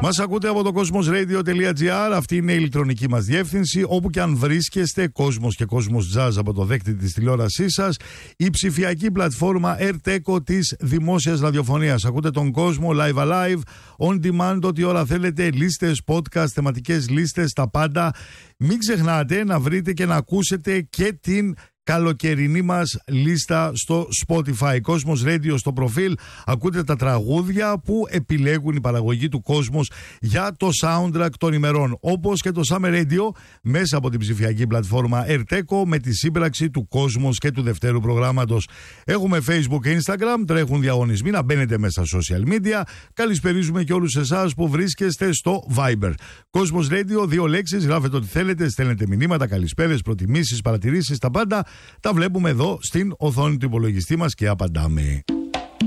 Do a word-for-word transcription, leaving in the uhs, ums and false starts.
Μας ακούτε από το κόσμος ρέιντιο τελεία τζι άρ. Αυτή είναι η ηλεκτρονική μας διεύθυνση. Όπου και αν βρίσκεστε, Κόσμος και Κόσμος Jazz από το δέκτη της τηλεόρασής σας. Η ψηφιακή πλατφόρμα AirTeco της δημόσιας ραδιοφωνίας. Ακούτε τον κόσμο live alive, on demand, ό,τι ώρα θέλετε. Λίστες, podcast, θεματικές λίστες, τα πάντα. Μην ξεχνάτε να βρείτε και να ακούσετε και την καλοκαιρινή μας λίστα στο Spotify. Κόσμος Radio στο προφίλ. Ακούτε τα τραγούδια που επιλέγουν η παραγωγή του Κόσμος για το soundtrack των ημερών. Όπως και το Summer Radio μέσα από την ψηφιακή πλατφόρμα AirTeco με τη σύμπραξη του Κόσμος και του Δευτέρου προγράμματος. Έχουμε Facebook και Instagram, τρέχουν διαγωνισμοί, να μπαίνετε μέσα στα social media. Καλησπερίζουμε και όλους εσάς που βρίσκεστε στο Viber. Κόσμος Radio, δύο λέξεις, γράφετε ό,τι θέλετε, στέλνετε μηνύματα, καλησπέρες, προτιμήσεις, παρατηρήσεις, τα πάντα. Τα βλέπουμε εδώ στην οθόνη του υπολογιστή μας και απαντάμε.